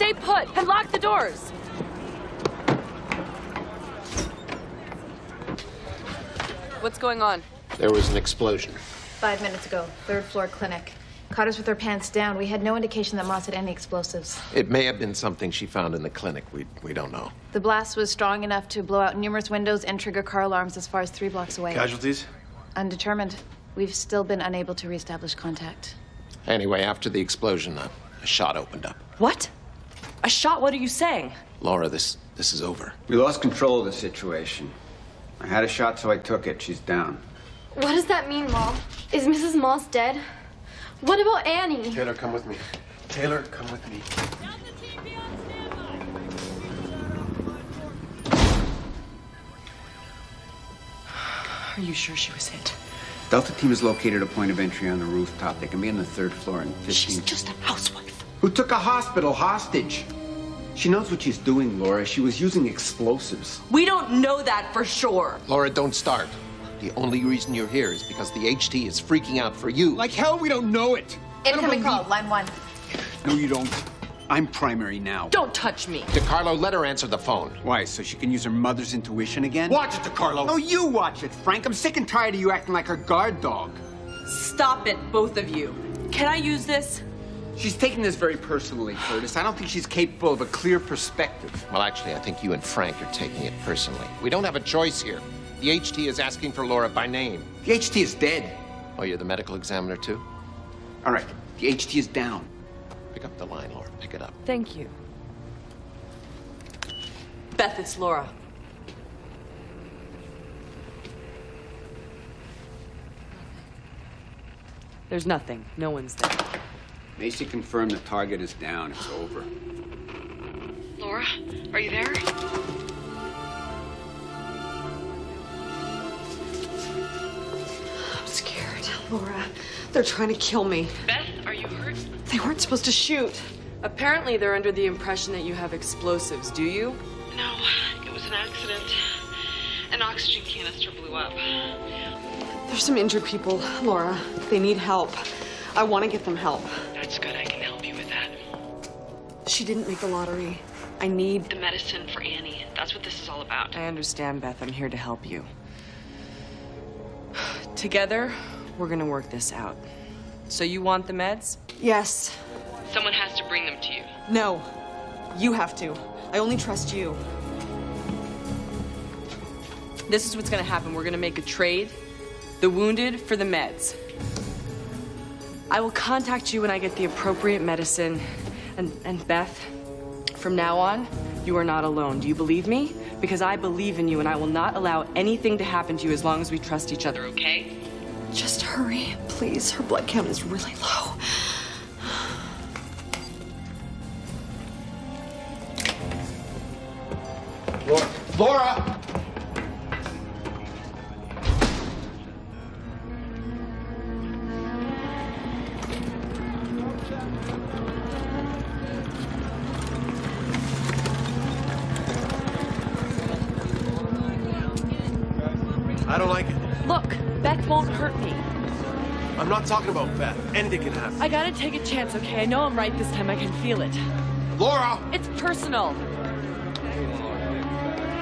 Stay put and lock the doors. What's going on? There was an explosion. 5 minutes ago, third floor clinic. Caught us with her pants down. We had no indication that Moss had any explosives. It may have been something she found in the clinic. We don't know. The blast was strong enough to blow out numerous windows and trigger car alarms as far as 3 blocks away. Casualties? Undetermined. We've still been unable to reestablish contact. Anyway, after the explosion, a shot opened up. What? A shot? What are you saying? Laura, this is over. We lost control of the situation. I had a shot, so I took it. She's down. What does that mean, Mom? Is Mrs. Moss dead? What about Annie? Taylor, come with me. Taylor, come with me. Are you sure she was hit? Delta team has located a point of entry on the rooftop. They can be on the 3rd floor in 15... She's just a housewife. Who took a hospital hostage? She knows what she's doing, Laura. She was using explosives. We don't know that for sure. Laura, don't start. The only reason you're here is because the HT is freaking out for you. Like hell, we don't know it. Incoming call, line 1. No, you don't. I'm primary now. Don't touch me. DeCarlo, let her answer the phone. Why, so she can use her mother's intuition again? Watch it, DeCarlo. No, you watch it, Frank. I'm sick and tired of you acting like her guard dog. Stop it, both of you. Can I use this? She's taking this very personally, Curtis. I don't think she's capable of a clear perspective. Well, actually, I think you and Frank are taking it personally. We don't have a choice here. The HT is asking for Laura by name. The HT is dead. Oh, you're the medical examiner, too? All right, the HT is down. Pick up the line, Laura. Pick it up. Thank you. Beth, it's Laura. There's nothing. No one's there. Macy confirmed the target is down. It's over. Laura, are you there? I'm scared. Laura, they're trying to kill me. Beth, are you hurt? They weren't supposed to shoot. Apparently, they're under the impression that you have explosives, do you? No, it was an accident. An oxygen canister blew up. There's some injured people, Laura. They need help. I want to get them help. That's good, I can help you with that. She didn't make the lottery. I need... The medicine for Annie. That's what this is all about. I understand, Beth. I'm here to help you. Together, we're gonna work this out. So you want the meds? Yes. Someone has to bring them to you. No. You have to. I only trust you. This is what's gonna happen. We're gonna make a trade. The wounded for the meds. I will contact you when I get the appropriate medicine. And Beth, from now on, you are not alone. Do you believe me? Because I believe in you and I will not allow anything to happen to you as long as we trust each other, okay? Just hurry, please. Her blood count is really low. Laura! I don't like it. Look, Beth won't hurt me. I'm not talking about Beth. Anything can happen. I gotta take a chance, okay? I know I'm right this time. I can feel it. Laura! It's personal.